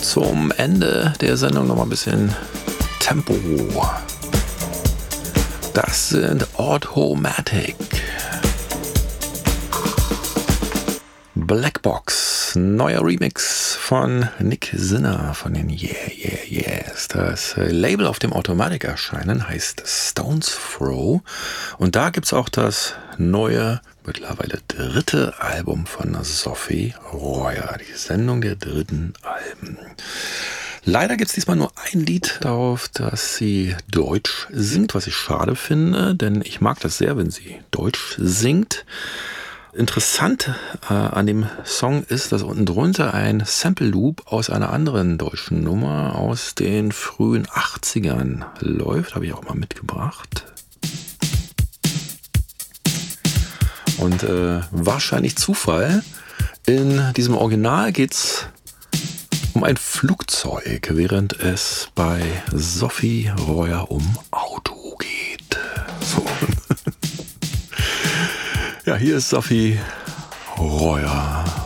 zum Ende der Sendung noch mal ein bisschen Tempo. Das sind Automatic. Blackbox, neuer Remix von Nick Sinner von den Yeah Yeah Yeahs. Das Label, auf dem Automatic erscheinen, heißt Stones Throw. Und da gibt es auch das neue, mittlerweile dritte Album von Sophie Royer. Die Sendung der dritten Alben. Leider gibt es diesmal nur ein Lied darauf, dass sie Deutsch singt, was ich schade finde, denn ich mag das sehr, wenn sie Deutsch singt. Interessant an dem Song ist, dass unten drunter ein Sample Loop aus einer anderen deutschen Nummer aus den frühen 80ern läuft. Habe ich auch mal mitgebracht. Und wahrscheinlich Zufall. In diesem Original geht's um ein Flugzeug, während es bei Sophie Royer um Auto geht. So. Ja, hier ist Sophie Royer.